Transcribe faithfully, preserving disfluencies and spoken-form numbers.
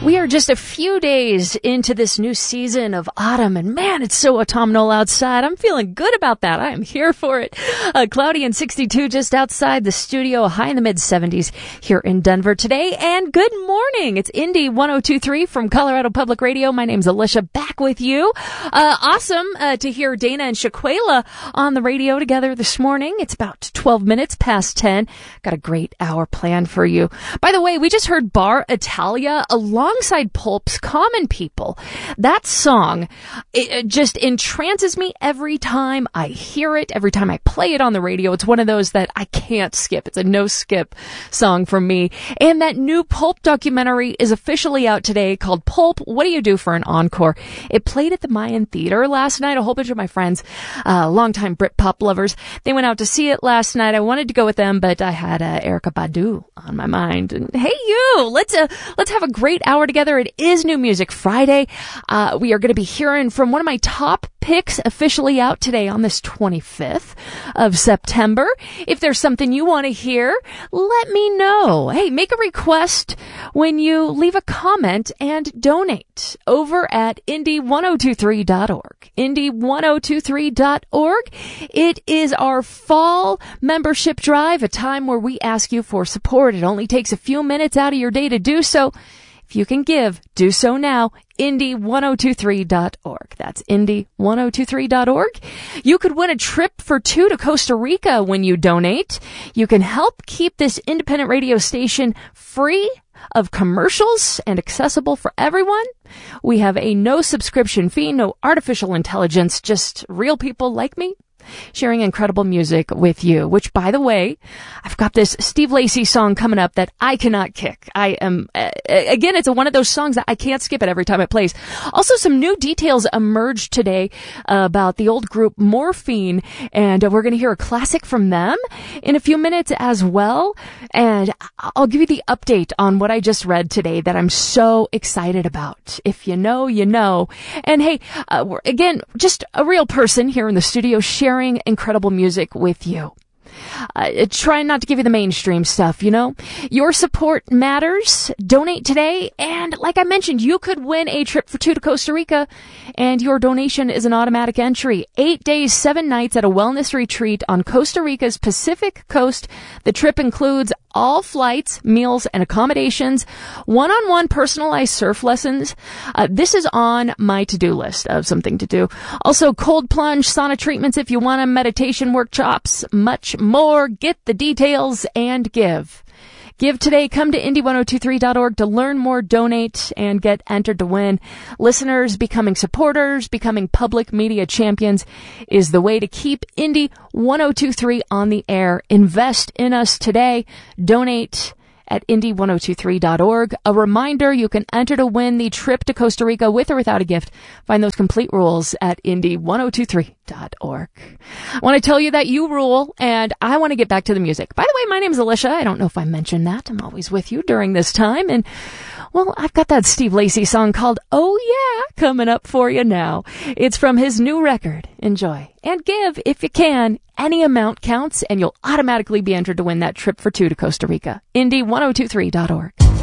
We are just a few days into this new season of autumn, and man, it's so autumnal outside. I'm feeling good about that. I am here for it. Uh, cloudy and sixty-two just outside the studio, a high in the mid seventies here in Denver today. And good morning. It's Indy one oh two point three from Colorado Public Radio. My name's Alicia, back with you. Uh, awesome uh, to hear Dana and Shaquela on the radio together this morning. It's about twelve minutes past ten. Got a great hour planned for you. By the way, we just heard Bar Italia alongside Pulp's Common People. That song, it, it just entrances me every time I hear it, every time I play it on the radio. It's one of those that I can't skip. It's a no-skip song for me. And that new Pulp documentary is officially out today called Pulp, What Do You Do for an Encore? It played at the Mayan Theater last night. A whole bunch of my friends, uh, longtime Britpop lovers, they went out to see it last night. I wanted to go with them, but I had uh, Erykah Badu on my mind. And hey, you, let's uh, let's have a great hour together. It is New Music Friday. Uh, we are going to be hearing from one of my top picks officially out today on this twenty-fifth of September. If there's something you want to hear, let me know. Hey, make a request when you leave a comment and donate over at indy one oh two three dot org. indy one oh two three dot org. It is our fall membership drive, a time where we ask you for support. It only takes a few minutes out of your day to do so. If you can give, do so now. indy one oh two three dot org. That's indy one oh two three dot org. You could win a trip for two to Costa Rica when you donate. You can help keep this independent radio station free of commercials and accessible for everyone. We have a no subscription fee, no artificial intelligence, just real people like me sharing incredible music with you, which, by the way, I've got this Steve Lacy song coming up that I cannot kick. I am, uh, again, it's a, one of those songs that I can't skip it every time it plays. Also, some new details emerged today uh, about the old group Morphine, and uh, we're going to hear a classic from them in a few minutes as well. And I'll give you the update on what I just read today that I'm so excited about. If you know, you know. And hey, uh, we're, again, just a real person here in the studio sharing incredible music with you. Uh, trying not to give you the mainstream stuff, you know. Your support matters. Donate today. And like I mentioned, you could win a trip for two to Costa Rica, and your donation is an automatic entry. Eight days, seven nights at a wellness retreat on Costa Rica's Pacific coast. The trip includes all flights, meals, and accommodations, one-on-one personalized surf lessons. Uh, this is on my to-do list of something to do. Also, cold plunge, sauna treatments if you want them, meditation workshops, much more. Get the details and give. Give today. Come to indy one oh two three dot org to learn more, donate, and get entered to win. Listeners becoming supporters, becoming public media champions is the way to keep Indy one oh two three on the air. Invest in us today. Donate at indy one oh two three dot org. A reminder, you can enter to win the trip to Costa Rica with or without a gift. Find those complete rules at indy one oh two three dot org. I want to tell you that you rule, and I want to get back to the music. By the way, my name is Alicia. I don't know if I mentioned that. I'm always with you during this time, and well, I've got that Steve Lacy song called Oh Yeah coming up for you now. It's from his new record. Enjoy. And give, if you can. Any amount counts, and you'll automatically be entered to win that trip for two to Costa Rica. indy one oh two three dot org.